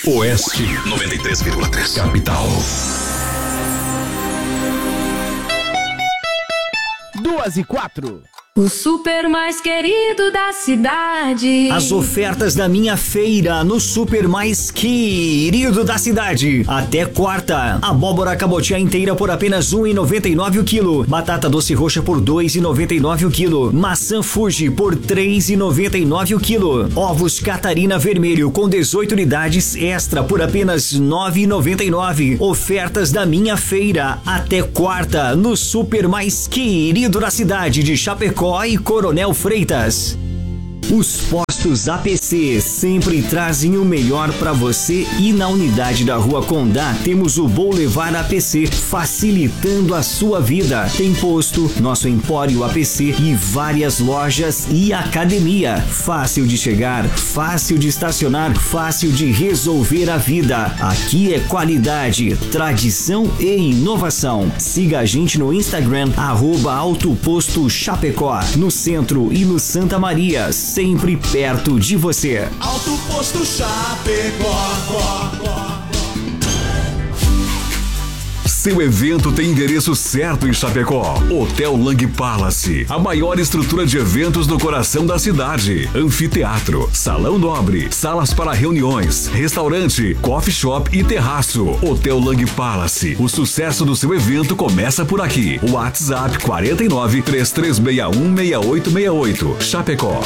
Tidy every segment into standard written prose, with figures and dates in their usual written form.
Oeste 93,3. Capital. 2h04. O super mais querido da cidade. As ofertas da minha feira no super mais querido da cidade. Até quarta. Abóbora cabotiá inteira por apenas R$1,99 o quilo. Batata doce roxa por R$2,99 o quilo. Maçã Fuji por R$3,99 o quilo. Ovos Catarina vermelho com 18 unidades extra por apenas R$9,99. Ofertas da minha feira. Até quarta no super mais querido da cidade de Chapecó e Coronel Freitas. Os postos APC sempre trazem o melhor para você e na unidade da Rua Condá temos o Boulevard APC, facilitando a sua vida. Tem posto, nosso Empório APC e várias lojas e academia. Fácil de chegar, fácil de estacionar, fácil de resolver a vida. Aqui é qualidade, tradição e inovação. Siga a gente no Instagram, @Autoposto Chapecó, no centro e no Santa Maria, sempre perto de você. Alto Posto Chapecó. Seu evento tem endereço certo em Chapecó. Hotel Lang Palace, a maior estrutura de eventos no coração da cidade. Anfiteatro, salão nobre, salas para reuniões, restaurante, coffee shop e terraço. Hotel Lang Palace, o sucesso do seu evento começa por aqui. WhatsApp 49 3361 6868. Chapecó.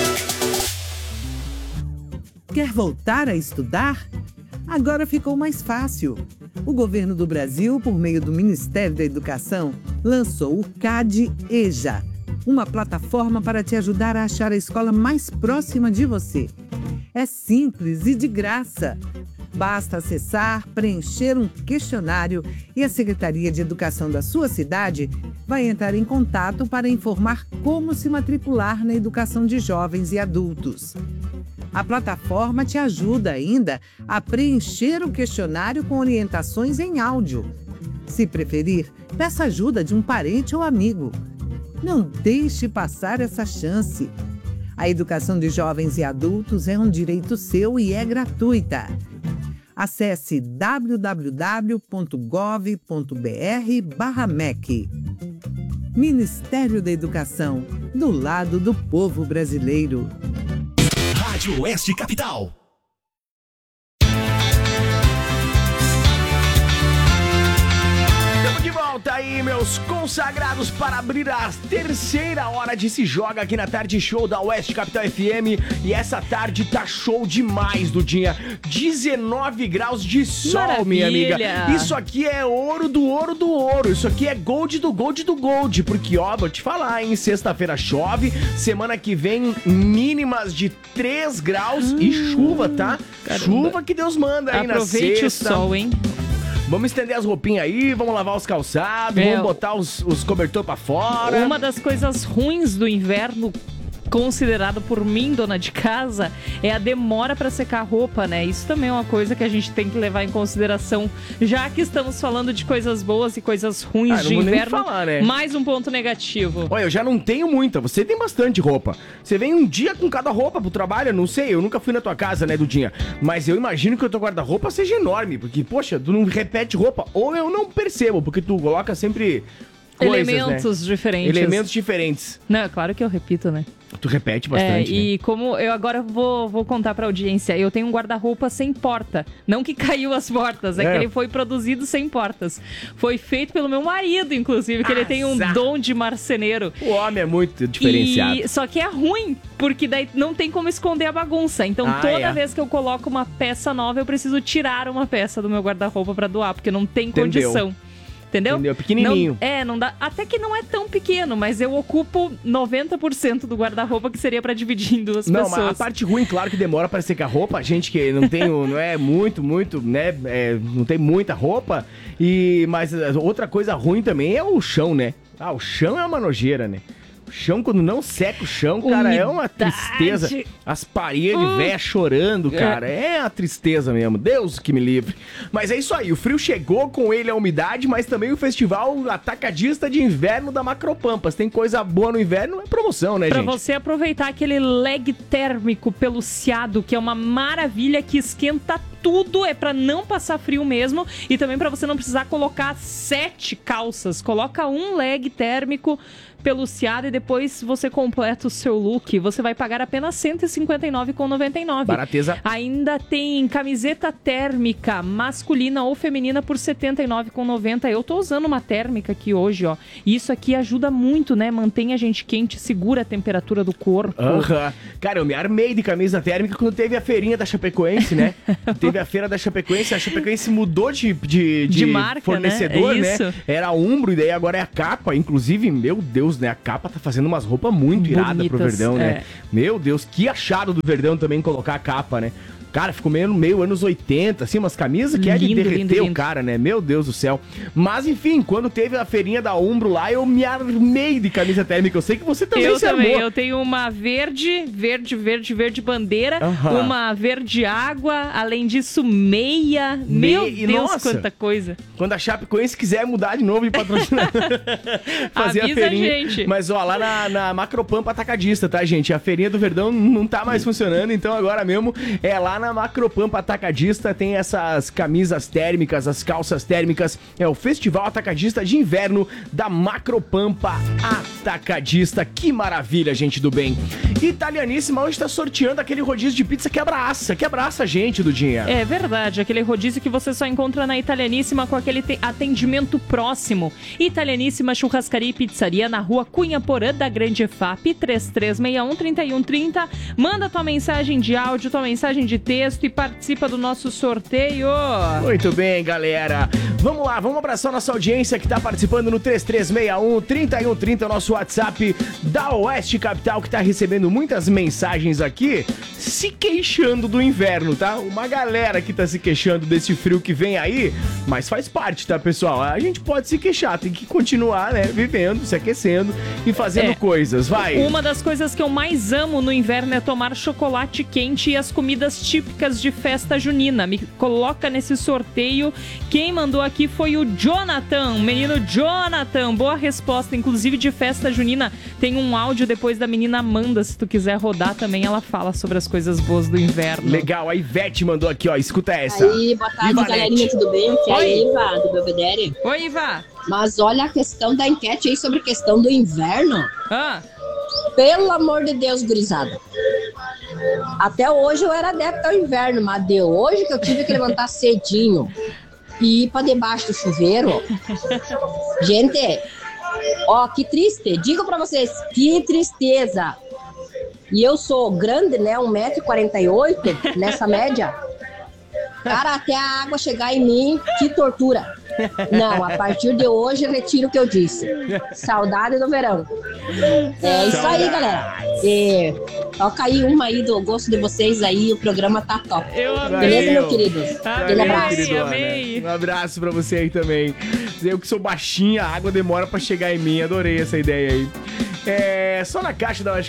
Quer voltar a estudar? Agora ficou mais fácil. O governo do Brasil, por meio do Ministério da Educação, lançou o CAD-EJA, uma plataforma para te ajudar a achar a escola mais próxima de você. É simples e de graça. Basta acessar, preencher um questionário e a Secretaria de Educação da sua cidade vai entrar em contato para informar como se matricular na educação de jovens e adultos. A plataforma te ajuda ainda a preencher o questionário com orientações em áudio. Se preferir, peça ajuda de um parente ou amigo. Não deixe passar essa chance. A educação de jovens e adultos é um direito seu e é gratuita. Acesse www.gov.br/MEC. Ministério da Educação, do lado do povo brasileiro. Rádio Oeste Capital. Estamos de volta aí, meus consagrados, para abrir a terceira hora de Se Joga aqui na Tarde Show da Oeste Capital FM. E essa tarde tá show demais, Dudinha. 19 graus de sol, Maravilha. minha amiga. Isso aqui é ouro do ouro do ouro. Isso aqui é gold do gold do gold. Porque, ó, vou te falar, hein? Sexta-feira chove. Semana que vem, mínimas de 3 graus e chuva, tá? Caramba. Chuva que Deus manda aí na sexta. Aproveite o sol, hein? Vamos estender as roupinhas aí, vamos lavar os calçados, vamos botar os cobertores pra fora. Uma das coisas ruins do inverno, considerado por mim, dona de casa, é a demora para secar a roupa, né? Isso também é uma coisa que a gente tem que levar em consideração, já que estamos falando de coisas boas e coisas ruins de inverno. Falar, né? Mais um ponto negativo. Olha, eu já não tenho muita, você tem bastante roupa. Você vem um dia com cada roupa pro trabalho, eu não sei, eu nunca fui na tua casa, né, Dudinha? Mas eu imagino que o teu guarda-roupa seja enorme, porque, poxa, tu não repete roupa, ou eu não percebo, porque tu coloca sempre coisas, Elementos né? diferentes. Elementos diferentes. Não, é claro que eu repito, né? Tu repete bastante, né? E como eu agora vou contar pra audiência, eu tenho um guarda-roupa sem porta. Não que caiu as portas, é que ele foi produzido sem portas. Foi feito pelo meu marido, inclusive, que ele tem um dom de marceneiro. O homem é muito diferenciado. Só que é ruim, porque daí não tem como esconder a bagunça. Então toda vez que eu coloco uma peça nova, eu preciso tirar uma peça do meu guarda-roupa pra doar, porque não tem condição. Entendeu? Pequenininho. Não dá. Até que não é tão pequeno, mas eu ocupo 90% do guarda-roupa que seria pra dividir em duas pessoas. Não, mas a parte ruim, claro que demora pra secar roupa. A gente que não tem, não é muito, né? Não tem muita roupa. Mas outra coisa ruim também é o chão, né? O chão é uma nojeira, né? O chão, quando não seca o chão, cara, é uma tristeza. As paredes, véia, chorando, cara. É uma tristeza mesmo. Deus que me livre. Mas é isso aí. O frio chegou, com ele a umidade, mas também o festival atacadista de inverno da Macropampas. Tem coisa boa no inverno, é promoção, né, gente? Pra você aproveitar aquele leg térmico peluciado, que é uma maravilha, que esquenta tudo é pra não passar frio mesmo e também pra você não precisar colocar 7 calças. Coloca um leg térmico peluciado e depois você completa o seu look. Você vai pagar apenas R$ 159,99. Barateza. Ainda tem camiseta térmica masculina ou feminina por R$ 79,90. Eu tô usando uma térmica aqui hoje, ó. E isso aqui ajuda muito, né? Mantém a gente quente, segura a temperatura do corpo. Cara, eu me armei de camisa térmica quando teve a feirinha da Chapecoense, né? Teve a feira da Chapecoense, a Chapecoense mudou de marca, fornecedor, né? né? Era a Umbro e daí agora é a Capa. Inclusive, meu Deus, né? A Capa tá fazendo umas roupas muito iradas pro Verdão, né? Meu Deus, que achado do Verdão também colocar a Capa, né? Cara, ficou meio anos 80, assim, umas camisas que é de derreter o cara, né? Meu Deus do céu. Mas, enfim, quando teve a feirinha da Umbro lá, eu me armei de camisa térmica. Eu sei que você também se armou. Eu tenho uma verde bandeira, uma verde água, além disso, meia. Meu Deus, nossa, quanta coisa. Quando a Chapecoense quiser mudar de novo de patrocinador, fazer avisa a feirinha. gente. Mas, ó, lá na Macropampa Atacadista, tá, gente? A feirinha do Verdão não tá mais funcionando, então agora mesmo é lá na Macropampa Atacadista, tem essas camisas térmicas, as calças térmicas, é o Festival Atacadista de Inverno da Macropampa Atacadista. Que maravilha, gente do bem. Italianíssima hoje tá sorteando aquele rodízio de pizza que abraça a gente, Dudinha. É verdade, aquele rodízio que você só encontra na Italianíssima com aquele atendimento próximo. Italianíssima Churrascaria e Pizzaria na rua Cunha Porã da Grande EFAP, 3361-3130. Manda tua mensagem de áudio, tua mensagem de texto e participa do nosso sorteio. Muito bem, galera. Vamos lá, vamos abraçar nossa audiência que tá participando no 3361-3130, nosso WhatsApp da Oeste Capital, que tá recebendo muitas mensagens aqui, se queixando do inverno, tá? Uma galera que tá se queixando desse frio que vem aí, mas faz parte, tá, pessoal? A gente pode se queixar, tem que continuar, né, vivendo, se aquecendo e fazendo coisas, vai. Uma das coisas que eu mais amo no inverno é tomar chocolate quente e as comidas típicas de festa junina. Me coloca nesse sorteio. Quem mandou aqui foi o Jonathan, o menino Jonathan. Boa resposta, inclusive de festa junina. Tem um áudio depois da menina Amanda, se tu quiser rodar também, ela fala sobre as coisas boas do inverno. Legal, a Ivete mandou aqui, ó, escuta essa. Aí, boa tarde, galerinha, tudo bem? Que é a Iva, do Belvedere. Oi, Iva. Mas olha a questão da enquete aí sobre a questão do inverno. Pelo amor de Deus, gurizada. Até hoje eu era adepto ao inverno, mas de hoje que eu tive que levantar cedinho e ir pra debaixo do chuveiro. Gente, ó, que triste. Digo pra vocês, que tristeza. E eu sou grande, né, 1,48 m nessa média. Cara, até a água chegar em mim, que tortura. Não, a partir de hoje eu retiro o que eu disse. Saudade do verão. É isso aí, galera. Toca aí uma aí do gosto de vocês aí, o programa tá top. Eu amei. Beleza, meu querido? Aquele abraço. Amei. Um abraço pra você aí também. Eu que sou baixinha, a água demora pra chegar em mim. Adorei essa ideia aí. Só na caixa da